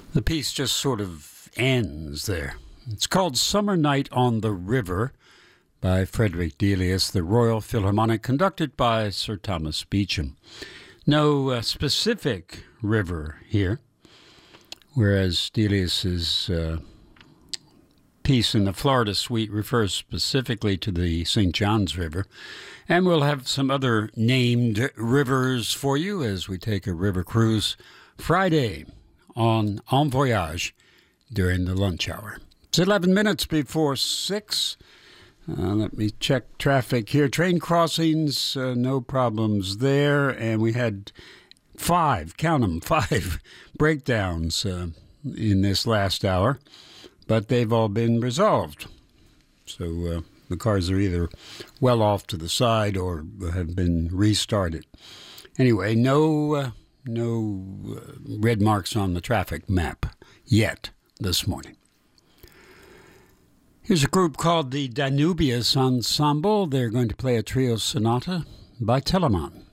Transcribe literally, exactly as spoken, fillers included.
The piece just sort of ends there. It's called Summer Night on the River by Frederick Delius, the Royal Philharmonic, conducted by Sir Thomas Beecham. No uh, specific river here, whereas Delius's uh, piece in the Florida Suite refers specifically to the Saint Johns River. And we'll have some other named rivers for you as we take a river cruise Friday on En Voyage during the lunch hour. It's eleven minutes before six. Uh, let me check traffic here. Train crossings, uh, no problems there. And we had five, count them, five breakdowns uh, in this last hour. But they've all been resolved. So uh, the cars are either well off to the side or have been restarted. Anyway, no... Uh, No uh, red marks on the traffic map yet this morning. Here's a group called the Danubius Ensemble. They're going to play a trio sonata by Telemann.